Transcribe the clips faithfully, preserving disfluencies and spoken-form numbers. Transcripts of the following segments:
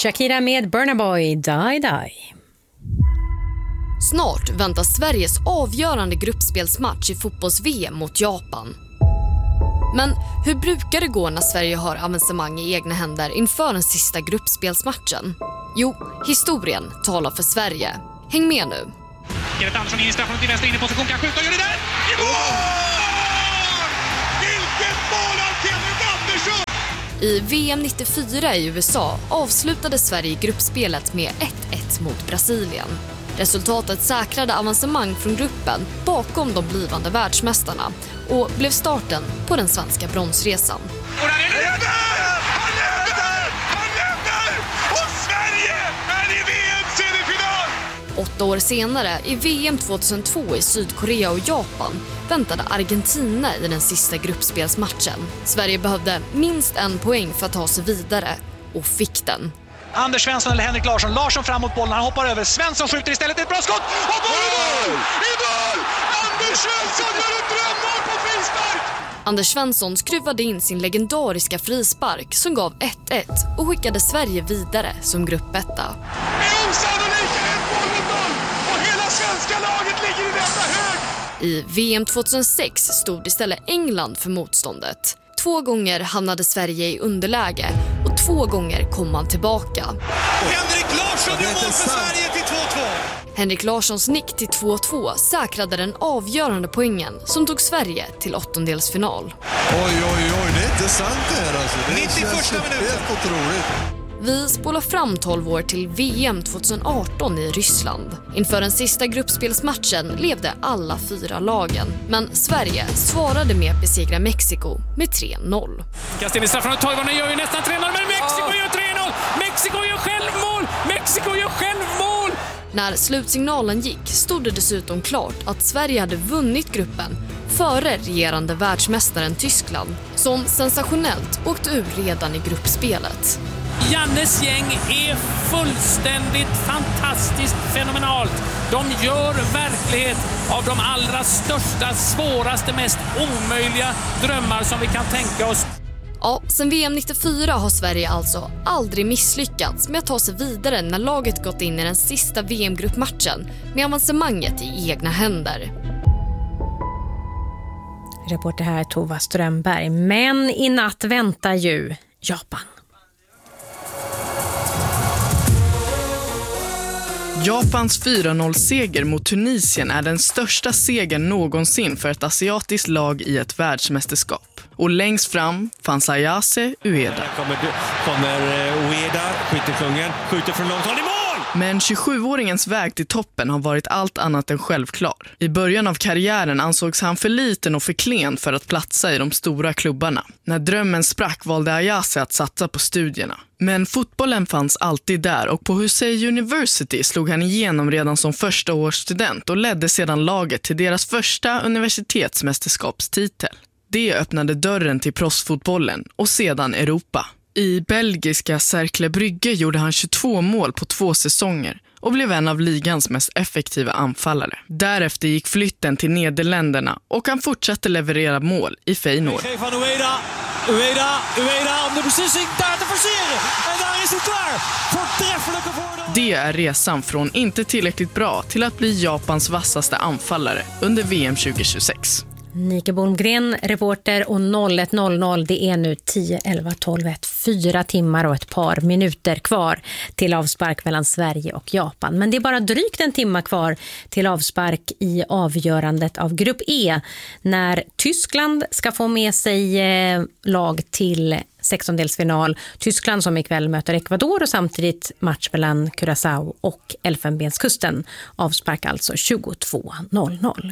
Shakira med Burna Boy, Die Die. Snart väntas Sveriges avgörande gruppspelsmatch i fotbolls-V M mot Japan. Men hur brukar det gå när Sverige har avancemang i egna händer inför den sista gruppspelsmatchen? Jo, historien talar för Sverige. Häng med nu. Gerrit Andersson in i straffen till vänster, in i position, kan skjuta och gör det där! I mål! Vilket mål av Kenneth Andersson! I V M nittiofyra i U S A avslutade Sverige gruppspelet med ett ett mot Brasilien. Resultatet säkrade avancemang från gruppen bakom de blivande världsmästarna och blev starten på den svenska bronsresan. Och där är det! Han lever! Han lever! Han lever! Och Sverige är i V M-semifinal! Åtta år senare, i V M tjugohundratvå i Sydkorea och Japan, väntade Argentina i den sista gruppspelsmatchen. Sverige behövde minst en poäng för att ta sig vidare och fick den. Anders Svensson eller Henrik Larsson. Larsson fram mot bollen, han hoppar över. Svensson skjuter istället, ett bra skott! Och bollen i mål! I mål! Anders Svensson gör ett drömmål på frispark! Anders Svensson skruvade in sin legendariska frispark som gav ett ett och skickade Sverige vidare som gruppetta. Det är osannolikt ett mål mot noll! Och hela svenska laget ligger i detta hög! I V M tjugohundrasex stod istället England för motståndet. Två gånger hamnade Sverige i underläge och två gånger kom han tillbaka. Och Henrik Larsson gör mål för Sverige till två två! Henrik Larssons nick till två två säkrade den avgörande poängen som tog Sverige till åttondelsfinal. Oj, oj, oj, det är inte sant det här alltså. Det nittioförsta minuten. Helt otroligt. Vi spolar fram tolv år till V M tjugoarton i Ryssland. Inför den sista gruppspelsmatchen levde alla fyra lagen. Men Sverige svarade med att besegra Mexiko med tre noll. Kastar in i straffen och Toivonen gör ju nästan tre noll, men Mexiko gör tre noll! Mexiko gör självmål! Mexiko gör självmål! När slutsignalen gick stod det dessutom klart att Sverige hade vunnit gruppen före regerande världsmästaren Tyskland, som sensationellt åkte ur redan i gruppspelet. Jannes gäng är fullständigt fantastiskt fenomenalt. De gör verklighet av de allra största, svåraste, mest omöjliga drömmar som vi kan tänka oss. Ja, sen V M nittiofyra har Sverige alltså aldrig misslyckats med att ta sig vidare när laget gått in i den sista V M-gruppmatchen med avancemanget i egna händer. Reporter här Tova Strömberg. Men i natt väntar ju Japan. Japans fyra noll-seger mot Tunisien är den största segern någonsin för ett asiatiskt lag i ett världsmästerskap. Och längst fram fanns Ayase Ueda. Där kommer, kommer Ueda, skyttekungen, skjuter från långt håll i mål! Men tjugosjuåringens väg till toppen har varit allt annat än självklar. I början av karriären ansågs han för liten och för klen för att platsa i de stora klubbarna. När drömmen sprack valde Ayase att satsa på studierna. Men fotbollen fanns alltid där och på Husei University slog han igenom redan som första års student och ledde sedan laget till deras första universitetsmästerskapstitel. Det öppnade dörren till proffsfotbollen och sedan Europa. I belgiska Cercle Brygge gjorde han tjugotvå mål på två säsonger och blev en av ligans mest effektiva anfallare. Därefter gick flytten till Nederländerna och han fortsatte leverera mål i Feyenoord. Van Ueda, Ueda, Ueda om de beslissing daar te forceren. En daar is het klaar. Voortreffelijke voordeel. Det är resan från inte tillräckligt bra till att bli Japans vassaste anfallare under V M tjugohundratjugosex. Nike Bolmgren, reporter, och noll ett noll noll, det är nu tio, elva, tolv, ett, fyra timmar och ett par minuter kvar till avspark mellan Sverige och Japan. Men det är bara drygt en timme kvar till avspark i avgörandet av grupp E när Tyskland ska få med sig eh, lag till sextondelsfinal. Tyskland som ikväll möter Ecuador och samtidigt match mellan Curaçao och Elfenbenskusten. Avspark alltså tjugotvå noll noll.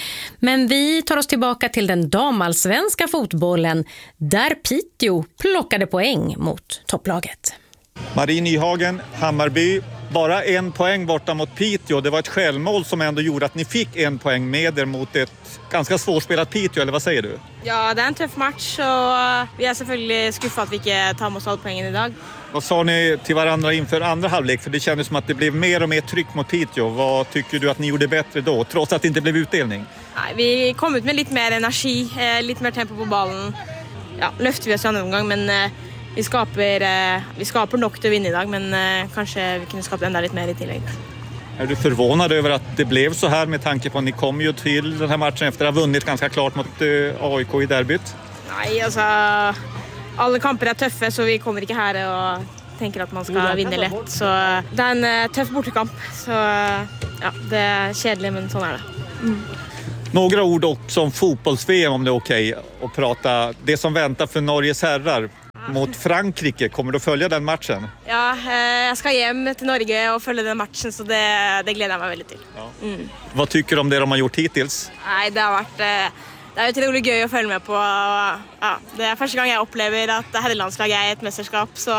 Men vi tar oss tillbaka till den damallsvenska fotbollen där Piteå plockade poäng mot topplaget. Marie Nyhagen, Hammarby, bara en poäng borta mot Piteå. Det var ett självmål som ändå gjorde att ni fick en poäng med er mot ett ganska svårspelat Piteå, eller vad säger du? Ja, det är en tuff match och vi är selvfølgelig skuffade att vi inte tar mot alla poängen idag. Vad sa ni till varandra inför andra halvlek? För det kändes som att det blev mer och mer tryck mot Piteå. Vad tycker du att ni gjorde bättre då, trots att det inte blev utdelning? Nej, vi kom ut med lite mer energi, lite mer tempo på bollen. Ja, lyfte vi oss en omgång, men vi skapar, eh, vi skapar nog till att vinna idag, men eh, kanske vi kunde skapa ända lite mer i tillägg. Är du förvånad över att det blev så här med tanke på att ni kom ju till den här matchen efter att ha vunnit ganska klart mot eh, A I K i derbyt? Nej, alltså alla kamper är tuffa, så vi kommer inte här och tänker att man ska vinna lätt. Så det är en uh, tuff bortakamp, så uh, ja, det är kedligt, men sån är det. Mm. Några ord också om fotbolls-V M, om det är okej att prata. Det som väntar för Norges herrar mot Frankrike, kommer du att följa den matchen? Ja, uh, jag ska hem till Norge och följa den matchen, så det, det gläder jag mig väldigt till. Ja. Mm. Vad tycker du om det de har gjort hittills? Nej, det har varit... Uh, Det är otroligt kul att följa med på. Ja, det är första gången jag upplever att herrelandslaget är ett mästerskap, så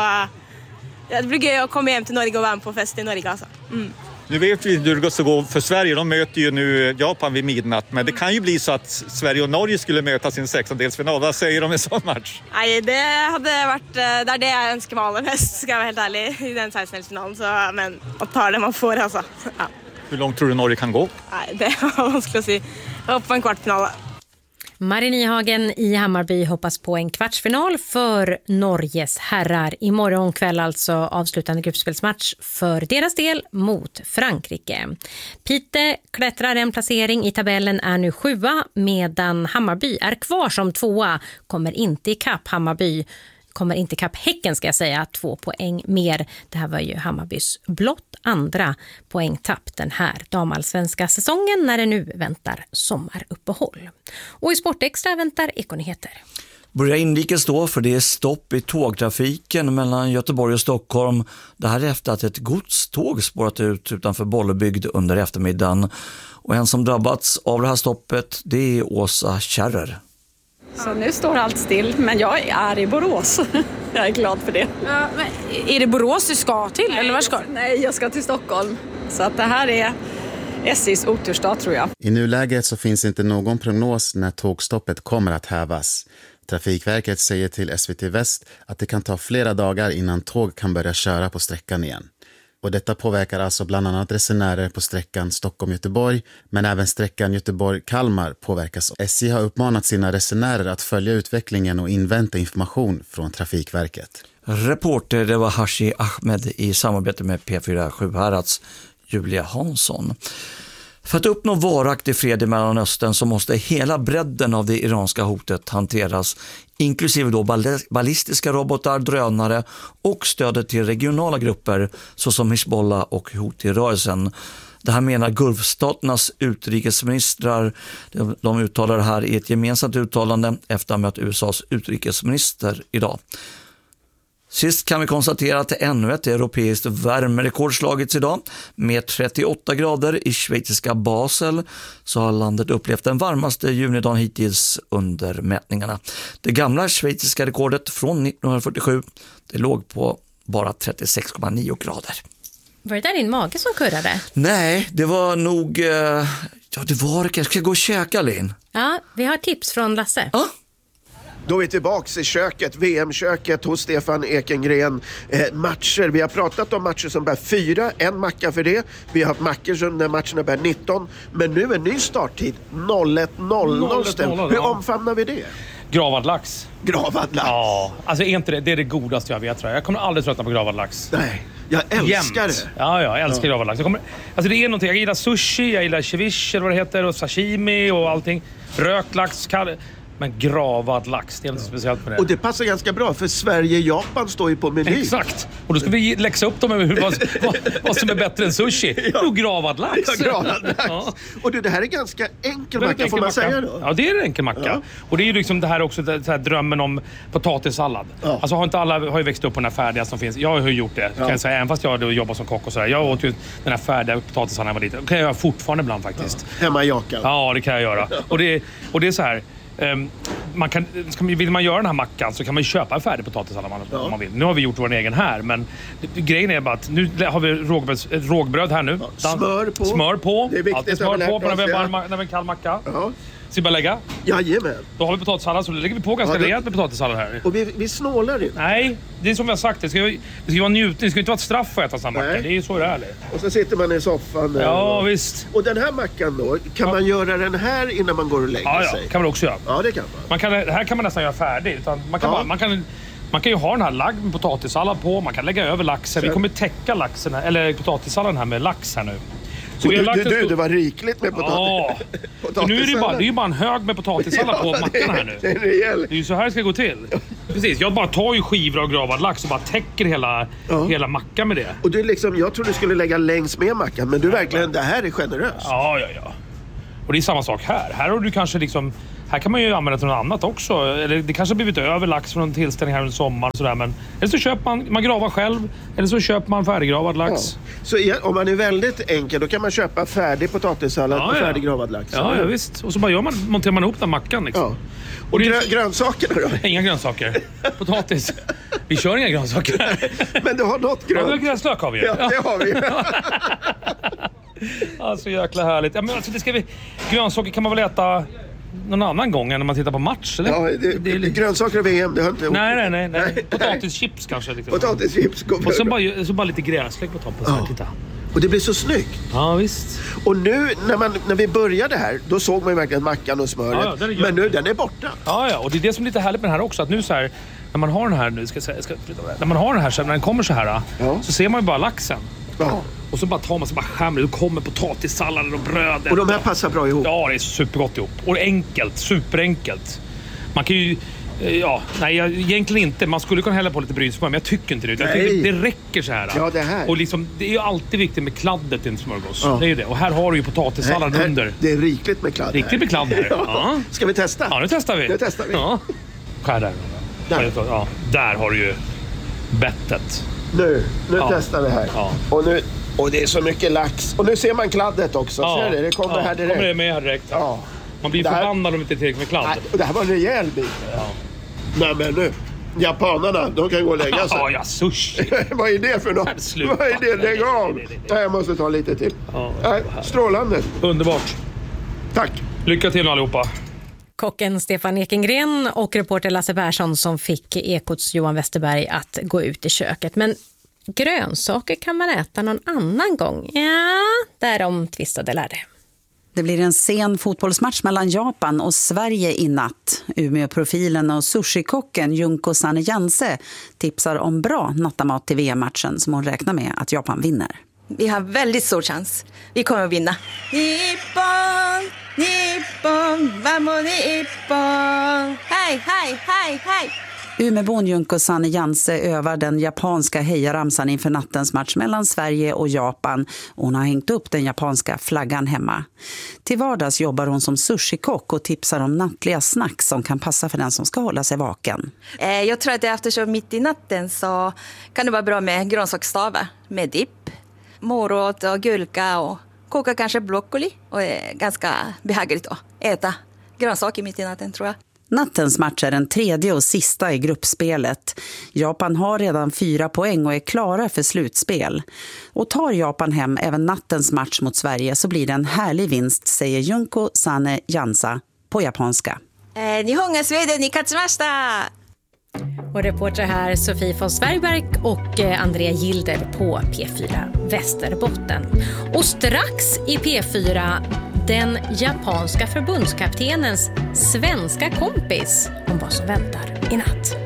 det blir kul att komma hem till Norge och vara med på fest i Norge alltså. Mm. Nu vet vi hur det ska gå för Sverige. De möter ju nu Japan vid midnatt, men det kan ju bli så att Sverige och Norge skulle möta sin sextondelsfinal. Vad säger de om en sån match? Nej, det hade varit, det är det jag önskar mig allra mest, ska jag vara helt ärlig, i den sextondelsfinalen, så men man tar det man får alltså. Ja. Hur långt tror du Norge kan gå? Nej, det var vanskligt att säga. Jag hoppas på en kvartfinal. Marie Nyhagen i Hammarby hoppas på en kvartsfinal för Norges herrar. Imorgon kväll alltså avslutande gruppspelsmatch för deras del mot Frankrike. Pite klättrar en placering i tabellen, är nu sjua, medan Hammarby är kvar som tvåa. Kommer inte i kapp Hammarby. Kommer inte kapp Häcken, ska jag säga, två poäng mer. Det här var ju Hammarbys blott andra poängtapp den här damallsvenska säsongen, när det nu väntar sommaruppehåll. Och i Sportextra väntar Ekonyheter. Börjar inrikes då, för det är stopp i tågtrafiken mellan Göteborg och Stockholm. Det här är efter att ett godståg spårat ut utanför Bollebygd under eftermiddagen. Och en som drabbats av det här stoppet, det är Åsa Kärrer. Så nu står allt still, men jag är i Borås. Jag är glad för det. Ja, men är det Borås du ska till? Nej, eller var ska du? Nej, jag ska till Stockholm. Så att det här är S J:s otursdag, tror jag. I nuläget så finns inte någon prognos när tågstoppet kommer att hävas. Trafikverket säger till S V T Väst att det kan ta flera dagar innan tåg kan börja köra på sträckan igen. Och detta påverkar alltså bland annat resenärer på sträckan Stockholm-Göteborg, men även sträckan Göteborg-Kalmar påverkas. S J har uppmanat sina resenärer att följa utvecklingen och invänta information från Trafikverket. Reporter, det var Hashi Ahmed i samarbete med P fyra Sjuhärads Julia Hansson. För att uppnå varaktig fred i Mellanöstern så måste hela bredden av det iranska hotet hanteras, inklusive då ballistiska robotar, drönare och stödet till regionala grupper såsom Hizbollah och Houthi-rörelsen. Det här menar Gulfstaternas utrikesministrar. De uttalar det här i ett gemensamt uttalande efter att ha mött U S A:s utrikesminister idag. Sist kan vi konstatera att ännu ett europeiskt värmerekord slagits idag. Med trettioåtta grader i schweiziska Basel så har landet upplevt den varmaste junidagen hittills under mätningarna. Det gamla schweiziska rekordet från nittonhundrafyrtiosju, det låg på bara trettiosex komma nio grader. Var det där din mage som kurrade? Nej, det var nog... Eh, ja, det var det. Ska jag gå och käka, Lin? Ja, vi har tips från Lasse. Ja. Då är vi tillbaka i köket, V M-köket hos Stefan Ekengren. Eh, matcher, vi har pratat om matcher som bär fyra, en macka för det. Vi har haft mackor som när matcherna bär nitton. Men nu en ny starttid, noll ett noll noll. Hur omfamnar vi det? Gravad lax. Gravad lax? Ja, alltså är inte det, det är det godaste jag vet, tror jag. Jag kommer aldrig tröttna på gravad lax. Nej, jag älskar Jämt. det. Ja, ja, jag älskar ja. gravad lax. Jag, kommer, alltså det är någonting, jag gillar sushi, jag gillar ceviche eller vad det heter, och sashimi och allting. Rökt lax, kall... Men gravad lax, det är inte speciellt med det. Och det passar ganska bra, för Sverige-Japan står ju på menyn. Exakt. Och då ska vi läxa upp dem över hur, vad, vad, vad som är bättre än sushi. Ja. Jo, gravad lax. Ja, gravad lax. Ja. Och det, det här är ganska enkel macka, enkel får man macka. säga då? Ja, det är en enkel macka. Ja. Och det är ju liksom det här också, det här drömmen om potatissallad. Ja. Alltså har inte alla har ju växt upp på den här färdiga som finns. Jag har ju gjort det, ja. kan jag säga. Även fast jag hade jobbat som kock och sådär. Jag åt ju den här färdiga potatissalladen var lite. Det kan jag göra fortfarande ibland faktiskt. Ja. Hemma i jakan. Ja, det kan jag göra. Och det, och det är så här... Um, man kan, vill man göra den här mackan så kan man ju köpa en färdig potatissallad om ja. man vill. Nu har vi gjort vår egen här, men det, grejen är bara att nu har vi rågbröd, rågbröd här nu. Ja, smör på. Smör på. Det är viktigt. Smör på, på när vi har ja. en kall macka. Ja. Ska vi bara lägga? Jajamän. Då har vi potatissallad, så lägger vi på ganska ja, rejält med potatissallad här. Och vi, vi snålar inte. Nej, det är som vi har sagt. Det ska, det ska vara njutning. Det ska inte vara ett straff att äta sån macka. Det är ju så det är. Och så sitter man i soffan. Ja, och, visst. Och den här mackan då, kan ja. man göra den här innan man går och lägger ja, ja. sig? kan man också göra. Ja, det kan man. man kan, här kan man nästan göra färdig. Utan man kan, ja. bara, man kan Man kan ju ha den här lagd med potatissallad på. Man kan lägga över laxen. Vi kommer täcka laxen här, eller potatissalladen här med lax här nu. Så vi har lagt du, du, stor... det var rikligt med potatis. Ja. Så nu är det ju bara, det är ju bara en hög med potatissallad ja, på mackan här nu. Det är, rejäl. Det är ju så här det ska gå till. Precis, jag bara tar ju skivor av gravad lax och bara täcker hela, ja. hela mackan med det. Och du liksom, jag tror du skulle lägga längs med mackan, men du verkligen, det här är generöst. Ja, ja, ja. Och det är samma sak här. Här har du kanske liksom... Här kan man ju använda till något annat också. Eller det kanske har blivit över lax från en tillställning här under sommaren och sådär. Men eller så köper man, man gravar själv. Eller så köper man färdiggravad lax. Ja. Så om man är väldigt enkel, då kan man köpa färdig potatissallad ja, och färdiggravad lax. Ja, ja, visst. Och så bara gör man, monterar man ihop den mackan liksom. Ja. Och, och grö, grönsakerna då? Inga grönsaker. Potatis. Vi kör inga grönsaker. Men du har något grönt. Ja, gräslök har vi ju. Ja, det har vi. Alltså jäkla härligt. Ja, men alltså, det ska vi... Grönsaker kan man väl äta någon annan gång än när man tittar på match, eller? Ja, det, det är lite... grönsaker och V M, det har inte... Nej, nej, nej. nej. Potatischips kanske. Liksom. Potatischips. Och så bara, så bara lite gräslök på toppen. Ja. Titta. Och det blir så snyggt. Ja, visst. Och nu, när, man, när vi började här, då såg man ju verkligen mackan och smöret. Ja, men nu, den är borta. Ja, ja. Och det är det som är lite härligt med den här också. Att nu så här, när man har den här, nu ska jag säga, ska, när man har den här, så när den kommer så här, ja. så ser man ju bara laxen. Ja. Och så bara tar man så bara skärmar, då kommer potatissalladen och brödet. Och de här passar bra ihop. Ja, det är supergott ihop. Och enkelt, superenkelt. Man kan ju, ja, nej egentligen inte. Man skulle kunna hälla på lite brynsmör, men jag tycker inte det. Jag tycker det räcker så här. Ja, det här. Och liksom, det är ju alltid viktigt med kladdet i en smörgås. Ja. Det är ju det. Och här har du ju potatissallad här, under. Det är rikligt med kladd. Riktigt med kladd här. Ja. Ja. Ska vi testa? Ja, nu testar vi. Nu testar vi. Ja. Skär där. Där. Ja, där har du ju bettet. Nu, nu ja. testar vi här. Ja. Och nu... Och det är så mycket lax. Och nu ser man kladdet också. Ja. Ser det? Det kommer ja. här direkt. Kommer det med här direkt. Ja. Man blir här... förbannad om inte tillräckligt med kladd. Nej, det här var en rejäl bit. Ja. Nej men nu. Japanerna, de kan gå och lägga sig. Ja, ja, sushi. Vad är det för något? Vad är det? Lägg av. Nej, jag måste ta lite till. Ja, Nej, strålande. Underbart. Tack. Lycka till allihopa. Kocken Stefan Ekengren och reporter Lasse Persson som fick Ekots Johan Westerberg att gå ut i köket. Men grönsaker kan man äta någon annan gång. Ja, därom tvistade lärde. Det blir en sen fotbollsmatch mellan Japan och Sverige i natt. Umeå-profilen och sushikocken Junko Sanne Janse tipsar om bra nattamat till V M-matchen som hon räknar med att Japan vinner. Vi har väldigt stor chans. Vi kommer att vinna. Nippon, Nippon, vamos Nippon. Hej, hej, hej, hej. Umeåbon Junko Sanne Janse övar den japanska hejaramsan inför nattens match mellan Sverige och Japan. Hon har hängt upp den japanska flaggan hemma. Till vardags jobbar hon som sushikock och tipsar om nattliga snacks som kan passa för den som ska hålla sig vaken. Jag tror att eftersom mitt i natten så kan det vara bra med grönsaksstavar med dipp, morot och gurka och koka kanske broccoli. Och det är ganska behagligt att äta grönsaker mitt i natten tror jag. Nattens match är den tredje och sista i gruppspelet. Japan har redan fyra poäng och är klara för slutspel. Och tar Japan hem även nattens match mot Sverige så blir det en härlig vinst, säger Junko Sanne Jansa på japanska. Eh, Nihonga Sweden ni katsumashita! Och reporter här Sofie von Sverberg och Andrea Gilder på P fyra Västerbotten. Och strax i P fyra den japanska förbundskaptenens svenska kompis om vad som väntar i natt.